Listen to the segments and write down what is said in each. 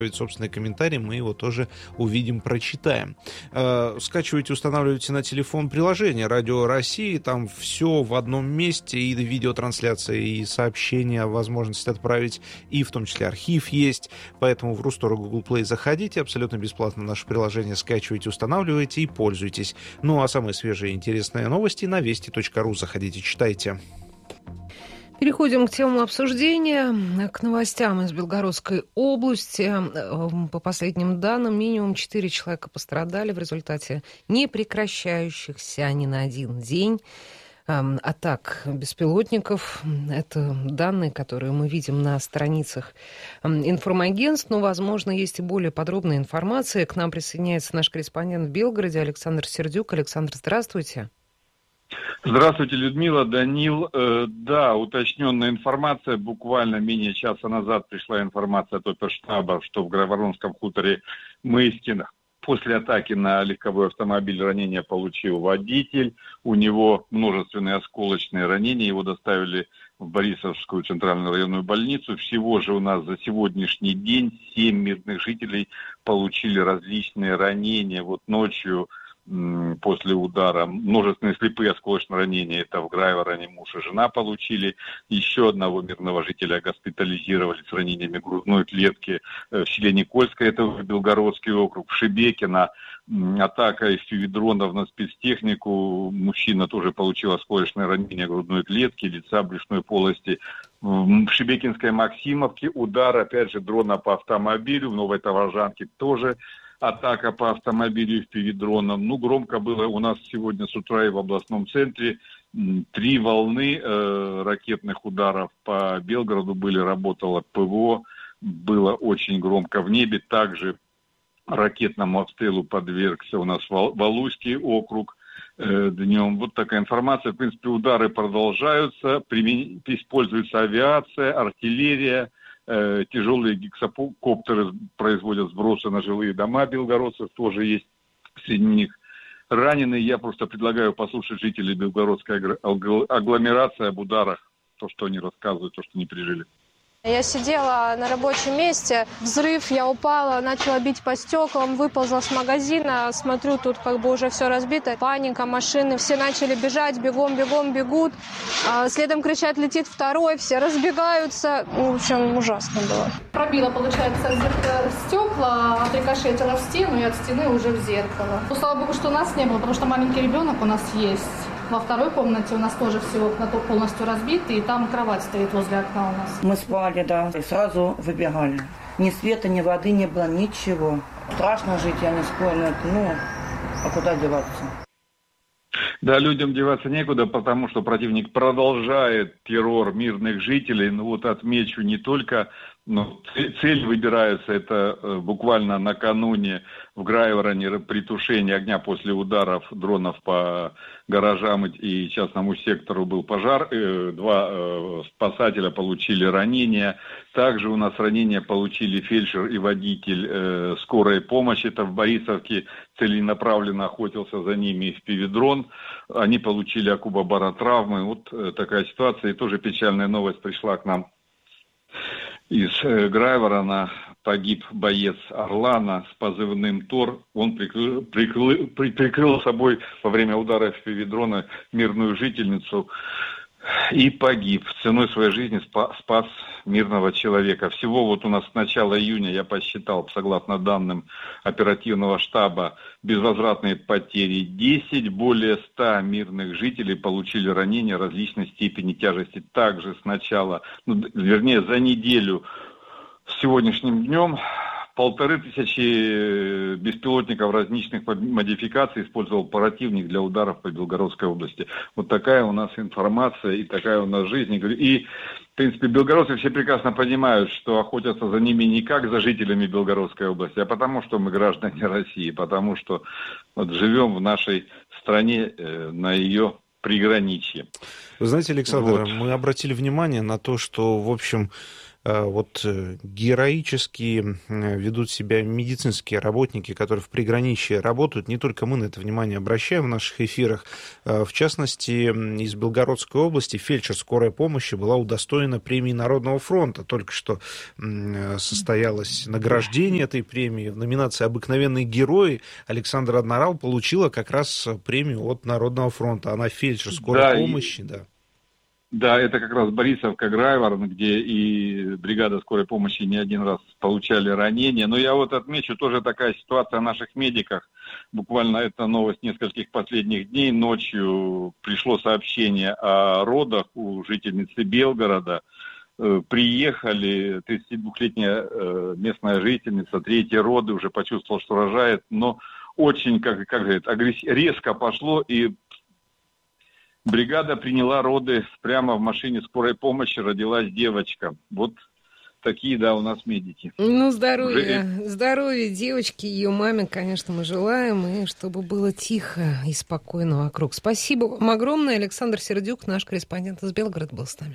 собственный комментарий, мы его тоже увидим, прочитаем. Скачивайте, устанавливайте на телефон приложение «Радио России», там все в одном месте, и видеотрансляция, и сообщения, возможность отправить, и в том числе архив есть, поэтому в Рустор и Google Play заходите, абсолютно бесплатно наше приложение скачивайте, устанавливайте и пользуйтесь. Ну а самые свежие и интересные новости на вести.ру заходите, читайте. Переходим к темам обсуждения, к новостям из Белгородской области. По последним данным, минимум 4 человека пострадали в результате непрекращающихся ни на один день атак беспилотников. Это данные, которые мы видим на страницах информагентств, но, возможно, есть и более подробная информация. К нам присоединяется наш корреспондент в Белгороде Александр Сердюк. Александр, здравствуйте. Здравствуйте, Людмила, Данил. Да, уточненная информация. Буквально менее часа назад пришла информация от оперштаба, что в Грайворонском хуторе Мыскино после атаки на легковой автомобиль ранения получил водитель. У него множественные осколочные ранения. Его доставили в Борисовскую центральную районную больницу. Всего же у нас за сегодняшний день 7 мирных жителей получили различные ранения. Вот ночью после удара множественные слепые осколочные ранения. Это в Грайвороне муж и жена получили. Еще одного мирного жителя госпитализировали с ранениями грудной клетки в селе Никольское, это Белгородский округ. В Шебекино атака FPV-дронов на спецтехнику. Мужчина тоже получил осколочное ранение грудной клетки, лица, брюшной полости. В Шебекинской Максимовке удар, опять же, дрона по автомобилю. В Новой Таважанке тоже атака по автомобилю FPV-дроном. Ну, громко было у нас сегодня с утра и в областном центре. 3 волны ракетных ударов по Белгороду были, работало ПВО. Было очень громко в небе. Также ракетному обстрелу подвергся у нас Валуйский округ днем. Вот такая информация. В принципе, удары продолжаются. Используется авиация, артиллерия. Тяжелые гексакоптеры производят сбросы на жилые дома белгородцев, тоже есть среди них раненые. Я просто предлагаю послушать жителей белгородской агломерации об ударах, то, что они рассказывают, то, что они пережили. Я сидела на рабочем месте, взрыв, я упала, начала бить по стеклам, выползла с магазина, смотрю, тут как бы уже все разбито, паника, машины, все начали бежать, бегом бегут, следом кричат, летит второй, все разбегаются, в общем, ужасно было. Пробила, получается, стекла, отрикошетила в стену и от стены уже в зеркало. Слава богу, что у нас не было, потому что маленький ребенок у нас есть. Во второй комнате у нас тоже все окна полностью разбиты, и там кровать стоит возле окна у нас. Мы спали, да, и сразу выбегали. Ни света, ни воды не было, ничего. Страшно жить, я не спорю, а куда деваться? Да, людям деваться некуда, потому что противник продолжает террор мирных жителей. Ну вот отмечу не только, цель выбирается, это буквально накануне в Грайвороне при тушении огня после ударов дронов по гаражам и частному сектору был пожар. 2 спасателя получили ранения. Также у нас ранения получили фельдшер и водитель скорой помощи. Это в Борисовке целенаправленно охотился за ними FPV-дрон. Они получили акубобаротравмы. Вот такая ситуация. И тоже печальная новость пришла к нам из Грайворона. Погиб боец Орлана с позывным ТОР. Он прикрыл собой во время удара FPV-дрона мирную жительницу и погиб. Ценой своей жизни спас мирного человека. Всего вот у нас с начала июня, я посчитал, согласно данным оперативного штаба, безвозвратные потери 10, более 100 мирных жителей получили ранения различной степени тяжести. Также с начала, за неделю с сегодняшним днем 1500 беспилотников различных модификаций использовал противник для ударов по Белгородской области. Вот такая у нас информация и такая у нас жизнь. И, в принципе, белгородцы все прекрасно понимают, что охотятся за ними не как за жителями Белгородской области, а потому что мы граждане России, потому что вот живем в нашей стране, на ее приграничье. Вы знаете, Александр, мы обратили внимание на то, что, в общем, вот героически ведут себя медицинские работники, которые в приграничье работают. Не только мы на это внимание обращаем в наших эфирах. В частности, из Белгородской области фельдшер скорой помощи была удостоена премии Народного фронта. Только что состоялось награждение этой премии. В номинации «Обыкновенные герои» Александра Адмирал получила как раз премию от Народного фронта. Она фельдшер скорой помощи, да. Да, это как раз Борисовка, Грайворон, где и бригада скорой помощи не один раз получали ранения. Но я вот отмечу, тоже такая ситуация о наших медиках. Буквально это новость нескольких последних дней. Ночью пришло сообщение о родах у жительницы Белгорода. Приехали, 32-летняя местная жительница, 3-й роды, уже почувствовала, что рожает. Но очень, как говорят, резко пошло, и бригада приняла роды прямо в машине скорой помощи, родилась девочка. Вот такие, да, у нас медики. Ну, здоровья девочки, ее маме, конечно, мы желаем, и чтобы было тихо и спокойно вокруг. Спасибо вам огромное. Александр Сердюк, наш корреспондент из Белгорода, был с нами.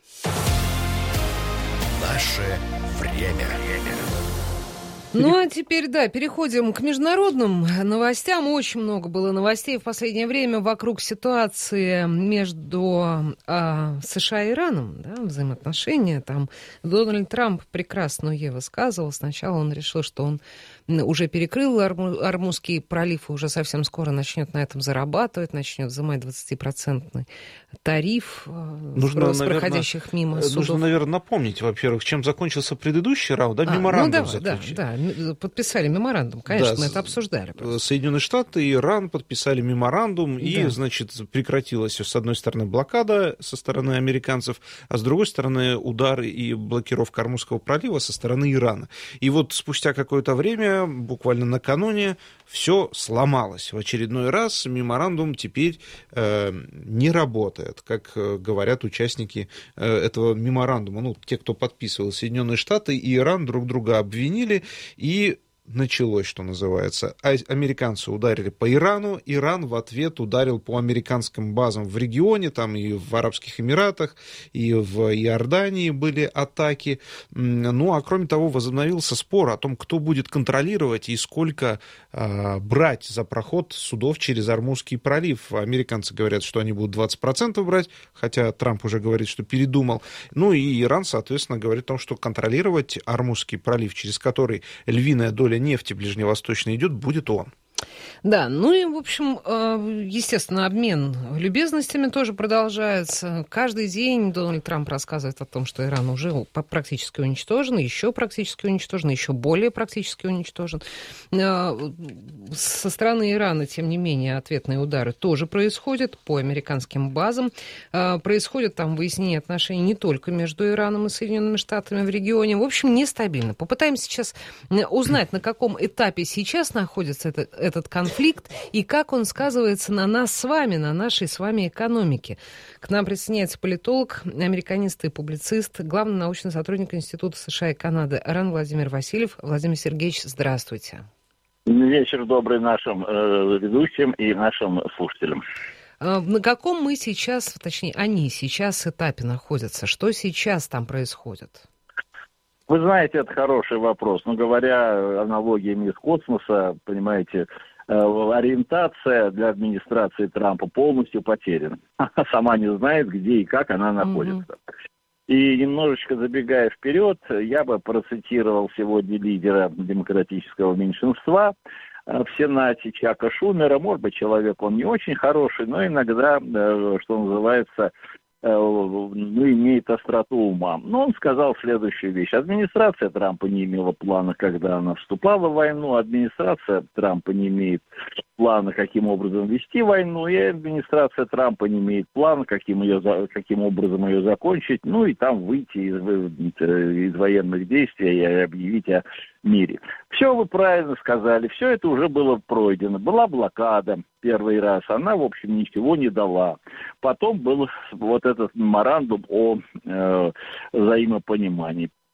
Наше время. Ну, а теперь, да, переходим к международным новостям. Очень много было новостей в последнее время вокруг ситуации между США и Ираном, да, взаимоотношения. Там Дональд Трамп прекрасно высказывал. Сначала он решил, что он уже перекрыл Ормузский пролив и уже совсем скоро начнет на этом зарабатывать, начнет взимать 20% тариф с проходящих мимо судов. Нужно, наверное, напомнить, во-первых, чем закончился предыдущий раунд, да, меморандум заключили. Да, подписали меморандум, конечно, мы это обсуждали. Просто. Соединенные Штаты и Иран подписали меморандум, и, значит, прекратилась, с одной стороны, блокада со стороны американцев, а с другой стороны, удар и блокировка Ормузского пролива со стороны Ирана. И вот спустя какое-то время, буквально накануне, все сломалось. В очередной раз меморандум теперь не работает, как говорят участники этого меморандума. Ну, те, кто подписывал, Соединенные Штаты и Иран друг друга обвинили, и началось, что называется. Американцы ударили по Ирану, Иран в ответ ударил по американским базам в регионе, там и в Арабских Эмиратах, и в Иордании были атаки. Ну, а кроме того, возобновился спор о том, кто будет контролировать и сколько брать за проход судов через Ормузский пролив. Американцы говорят, что они будут 20% брать, хотя Трамп уже говорит, что передумал. Ну, и Иран, соответственно, говорит о том, что контролировать Ормузский пролив, через который львиная доля нефти ближневосточной идет, будет он. Да, ну и, в общем, естественно, обмен любезностями тоже продолжается. Каждый день Дональд Трамп рассказывает о том, что Иран уже практически уничтожен, еще практически уничтожен, еще более практически уничтожен. Со стороны Ирана, тем не менее, ответные удары тоже происходят по американским базам. Происходит там выяснение отношений не только между Ираном и Соединенными Штатами в регионе. В общем, нестабильно. Попытаемся сейчас узнать, на каком этапе сейчас находится этот конфликт и как он сказывается на нас с вами, на нашей с вами экономике. К нам присоединяется политолог, американист и публицист, главный научный сотрудник Института США и Канады РАН Владимир Васильев. Владимир Сергеевич, здравствуйте. Вечер добрый нашим ведущим и нашим слушателям. На каком мы сейчас, точнее, они сейчас этапе находятся? Что сейчас там происходит? Вы знаете, это хороший вопрос. Но говоря аналогиями из космоса, понимаете, ориентация для администрации Трампа полностью потеряна. Она сама не знает, где и как она находится. И немножечко забегая вперед, я бы процитировал сегодня лидера демократического меньшинства в Сенате Чака Шумера. Может быть, человек он не очень хороший, но иногда, что называется, имеет остроту ума. Но он сказал следующую вещь. Администрация Трампа не имела плана, когда она вступала в войну. Администрация Трампа не имеет плана, каким образом вести войну. И администрация Трампа не имеет плана, каким образом ее закончить. Ну и там выйти из военных действий и объявить о мире. Все вы правильно сказали. Все это уже было пройдено. Была блокада первый раз. Она, в общем, ничего не дала. Потом был вот этот меморандум о взаимопонимании.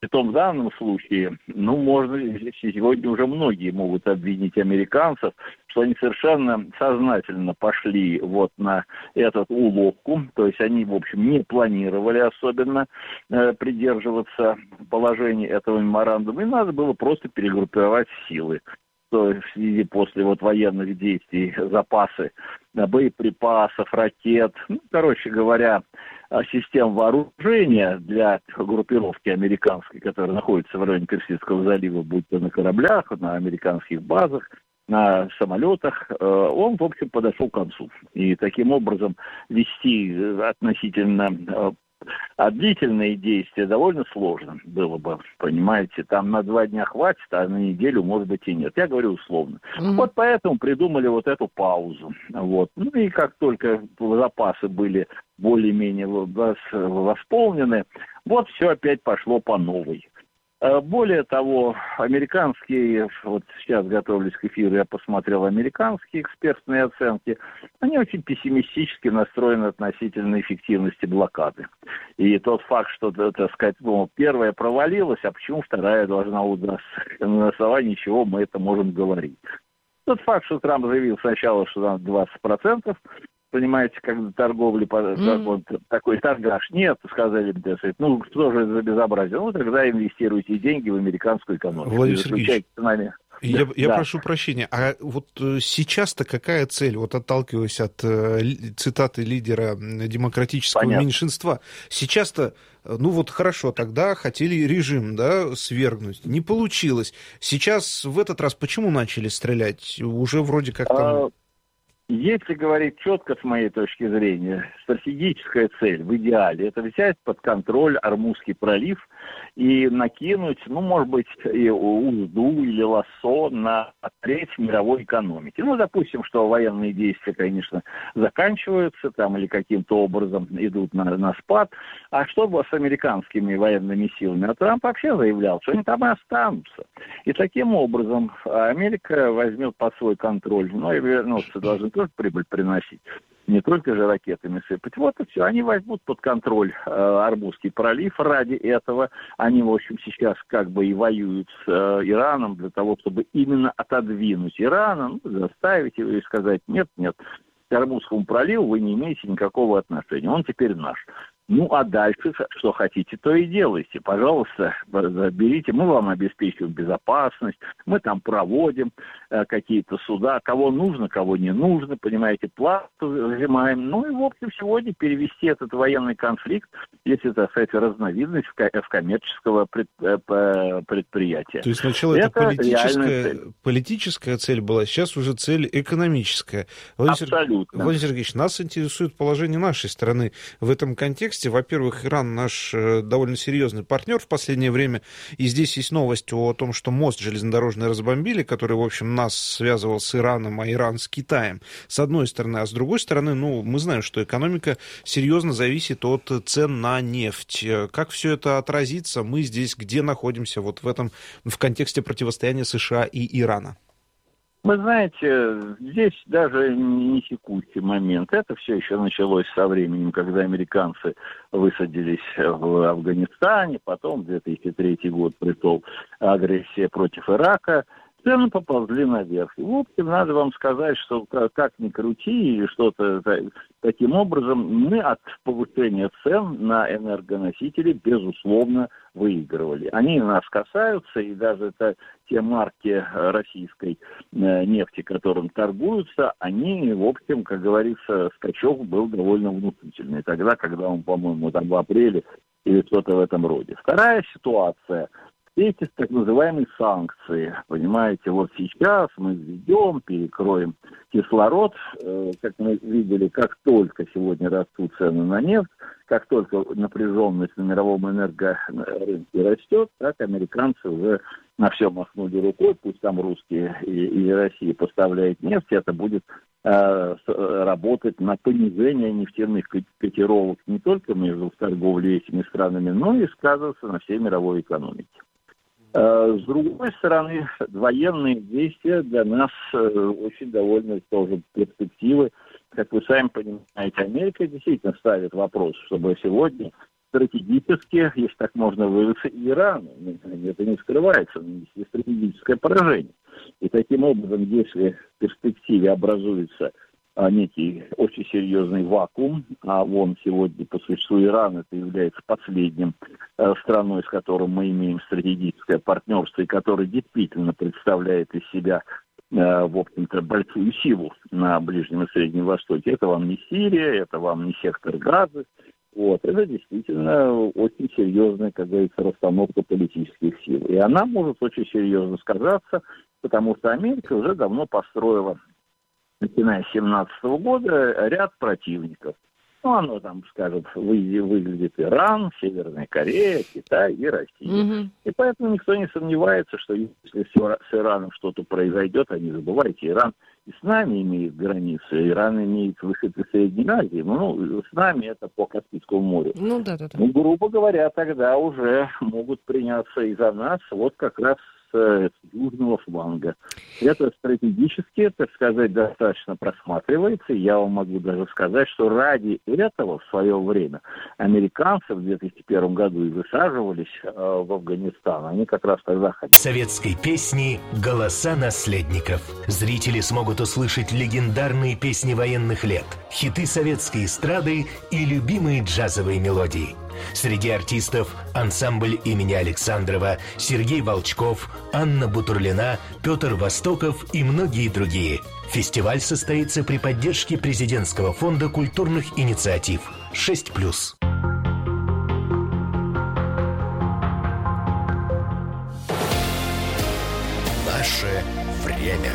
Притом в данном случае, можно, сегодня уже многие могут обвинить американцев, что они совершенно сознательно пошли вот на эту уловку, то есть они, в общем, не планировали особенно придерживаться положений этого меморандума, и надо было просто перегруппировать силы. То есть в связи после военных действий запасы боеприпасов, ракет, короче говоря, систем вооружения для группировки американской, которая находится в районе Персидского залива, будь то на кораблях, на американских базах, на самолетах, он, в общем, подошел к концу. И таким образом вести относительно длительные действия довольно сложно было бы, понимаете, там на 2 дня хватит, а на неделю, может быть, и нет. Я говорю условно. Вот поэтому придумали вот эту паузу. И как только запасы были более-менее восполнены, все опять пошло по новой. Более того, американские, сейчас готовлюсь к эфиру, я посмотрел американские экспертные оценки, они очень пессимистически настроены относительно эффективности блокады. И тот факт, что, так сказать, первая провалилась, а почему вторая должна удастся? На основании чего мы это можем говорить? Тот факт, что Трамп заявил сначала, что там 20%, понимаете, как торговли, такой торгаш. Нет, сказали, что же это за безобразие? Тогда инвестируйте деньги в американскую экономику. Владимир Сергеевич, я прошу прощения, а сейчас-то какая цель, отталкиваясь от цитаты лидера демократического меньшинства, сейчас-то, хорошо, тогда хотели режим, свергнуть, не получилось. Сейчас в этот раз почему начали стрелять? Уже вроде как там... Если говорить четко, с моей точки зрения, стратегическая цель в идеале – это взять под контроль Ормузский пролив и накинуть, может быть, и узду или лассо на треть мировой экономики. Допустим, что военные действия, конечно, заканчиваются там или каким-то образом идут на спад. А что с американскими военными силами? А Трамп вообще заявлял, что они там и останутся. И таким образом Америка возьмет под свой контроль, и вернуться должны тоже прибыль приносить, не только же ракетами сыпать. И все, они возьмут под контроль Ормузский пролив. Ради этого они, в общем, сейчас как бы и воюют с Ираном для того, чтобы именно отодвинуть Ирана, заставить его и сказать, нет, к Ормузскому проливу вы не имеете никакого отношения, он теперь наш. А дальше, что хотите, то и делайте. Пожалуйста, берите, мы вам обеспечиваем безопасность, мы там проводим какие-то суда, кого нужно, кого не нужно, понимаете, плату взимаем. В общем, сегодня перевести этот военный конфликт, если, так сказать, разновидность в коммерческого предприятия. То есть сначала это политическая цель была, сейчас уже цель экономическая. Абсолютно. Владимир Сергеевич, нас интересует положение нашей страны в этом контексте. Во-первых, Иран наш довольно серьезный партнер в последнее время, и здесь есть новость о том, что мост железнодорожный разбомбили, который, в общем, нас связывал с Ираном, а Иран с Китаем, с одной стороны, а с другой стороны, мы знаем, что экономика серьезно зависит от цен на нефть. Как все это отразится? Мы здесь где находимся в контексте противостояния США и Ирана? Вы знаете, здесь даже не текущий момент. Это все еще началось со временем, когда американцы высадились в Афганистане, потом 2003 год пришел агрессия против Ирака. Цены поползли наверх. И, в общем, надо вам сказать, что как ни крути или что-то таким образом, мы от повышения цен на энергоносители, безусловно, выигрывали. Они нас касаются, и даже те марки российской нефти, которым торгуются, они, в общем, как говорится, скачок был довольно внушительный. Тогда, когда он, по-моему, в апреле или что-то в этом роде. Вторая ситуация – эти так называемые санкции, понимаете, сейчас мы введем, перекроем кислород, как мы видели, как только сегодня растут цены на нефть, как только напряженность на мировом энергорынке растет, так американцы уже на все махнули рукой, пусть там русские и Россия поставляет нефть, это будет работать на понижение нефтяных котировок не только между торговлей этими странами, но и сказываться на всей мировой экономике. С другой стороны, военные действия для нас очень довольно тоже перспективы. Как вы сами понимаете, Америка действительно ставит вопрос, чтобы сегодня стратегически, если так можно выразиться, Иран. Это не скрывается, но есть стратегическое поражение. И таким образом, если в перспективе образуется некий очень серьезный вакуум, а он сегодня по существу Иран это является последним страной, с которой мы имеем стратегическое партнерство, и который действительно представляет из себя, в общем-то, большую силу на Ближнем и Среднем Востоке. Это вам не Сирия, это вам не сектор Газы. Это действительно очень серьезная, как говорится, расстановка политических сил. И она может очень серьезно сказаться, потому что Америка уже давно построила, начиная с 2017 года, ряд противников. Оно там, скажем, выглядит Иран, Северная Корея, Китай и Россия. И поэтому никто не сомневается, что если с Ираном что-то произойдет, а не забывайте, Иран и с нами имеет границы, Иран имеет выход из Средней Азии, с нами это по Каспийскому морю. Грубо говоря, тогда уже могут приняться и за нас как раз с южного фланга. Это стратегически, так сказать, достаточно просматривается. Я вам могу даже сказать, что ради этого в свое время американцы в 2001 году и высаживались в Афганистан. Они как раз тогда хотели. Советской песни «Голоса наследников». Зрители смогут услышать легендарные песни военных лет, хиты советской эстрады и любимые джазовые мелодии. Среди артистов ансамбль имени Александрова, Сергей Волчков, Анна Бутурлина, Петр Востоков и многие другие. Фестиваль состоится при поддержке президентского фонда культурных инициатив 6+. Наше время.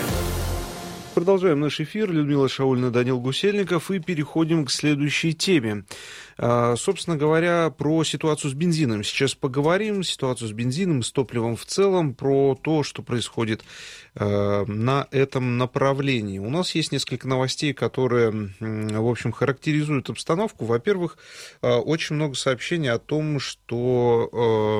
Продолжаем наш эфир. Людмила Шаульна, Данил Гусельников. И переходим к следующей теме. Собственно говоря, про ситуацию с бензином. Сейчас поговорим. Ситуацию с бензином, с топливом в целом, про то, что происходит на этом направлении. У нас есть несколько новостей, которые, в общем, характеризуют обстановку. Во-первых, очень много сообщений о том, что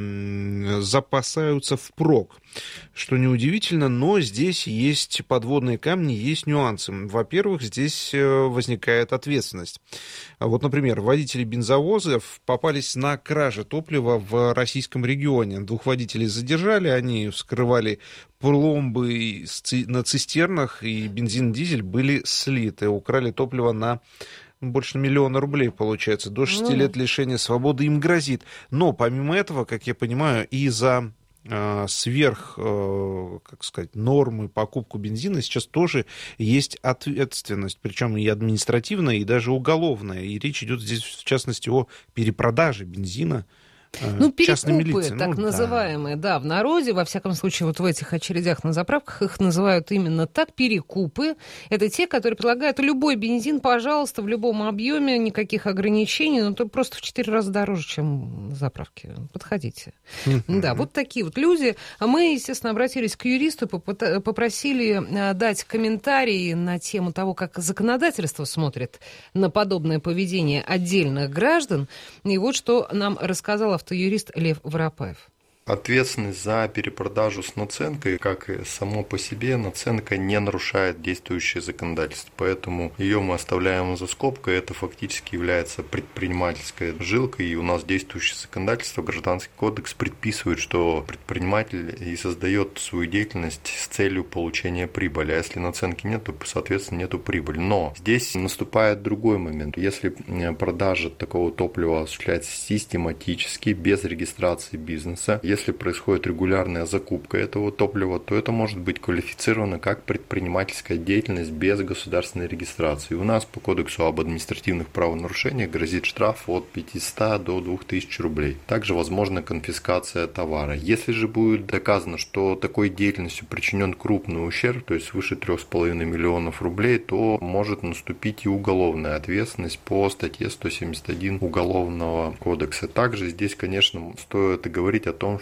запасаются впрок. Что неудивительно, но здесь есть подводные камни, есть нюансы. Во-первых, здесь возникает ответственность. Например, водители бензовозов попались на краже топлива в российском регионе. 2 водителей задержали, они вскрывали пломбы на цистернах, и бензин, дизель были слиты. Украли топливо на больше 1 миллиона рублей, получается. До 6 лет лишения свободы им грозит. Но помимо этого, как я понимаю, и за сверх, нормы покупку бензина сейчас тоже есть ответственность, причем и административная, и даже уголовная. И речь идет здесь, в частности, о перепродаже бензина частной милиции. Так называемые, в народе, во всяком случае, в этих очередях на заправках их называют именно так, перекупы. Это те, которые предлагают любой бензин, пожалуйста, в любом объеме, никаких ограничений, но то просто в 4 раза дороже, чем на заправке. Подходите. Вот такие люди. А мы, естественно, обратились к юристу, попросили дать комментарии на тему того, как законодательство смотрит на подобное поведение отдельных граждан. И вот что нам рассказал автоюрист Лев Воропаев. Ответственность за перепродажу с наценкой, как и само по себе, наценка не нарушает действующее законодательство, поэтому ее мы оставляем за скобкой, это фактически является предпринимательской жилкой, и у нас действующее законодательство, Гражданский кодекс предписывает, что предприниматель и создает свою деятельность с целью получения прибыли, а если наценки нет, то, соответственно, нету прибыли. Но здесь наступает другой момент. Если продажа такого топлива осуществляется систематически, без регистрации бизнеса, если происходит регулярная закупка этого топлива, то это может быть квалифицировано как предпринимательская деятельность без государственной регистрации. У нас по кодексу об административных правонарушениях грозит штраф от 500 до 2000 рублей. Также возможна конфискация товара. Если же будет доказано, что такой деятельностью причинен крупный ущерб, то есть свыше 3,5 миллионов рублей, то может наступить и уголовная ответственность по статье 171 Уголовного кодекса. Также здесь, конечно, стоит говорить о том,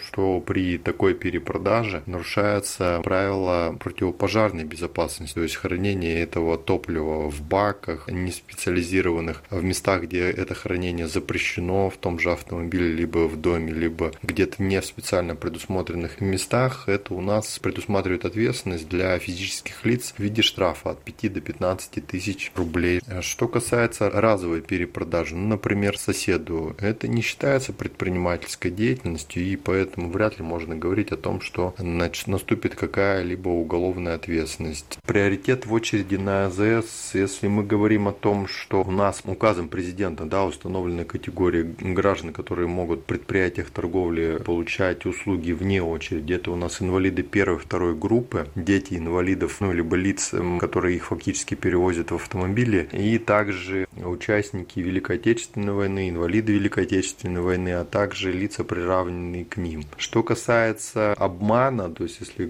что при такой перепродаже нарушаются правила противопожарной безопасности, то есть хранение этого топлива в баках, не специализированных, в местах, где это хранение запрещено, в том же автомобиле, либо в доме, либо где-то не в специально предусмотренных местах. Это у нас предусматривает ответственность для физических лиц в виде штрафа от 5 до 15 тысяч рублей. Что касается разовой перепродажи, например, соседу, это не считается предпринимательской деятельностью, и поэтому вряд ли можно говорить о том, что наступит какая-либо уголовная ответственность. Приоритет в очереди на АЗС, если мы говорим о том, что у нас указом президента установлены категории граждан, которые могут в предприятиях торговли получать услуги вне очереди. Это у нас инвалиды первой, второй группы, дети инвалидов, либо лиц, которые их фактически перевозят в автомобиле, и также участники Великой Отечественной войны, инвалиды Великой Отечественной войны, а также лица, приравненные к ним. Что касается обмана, то есть если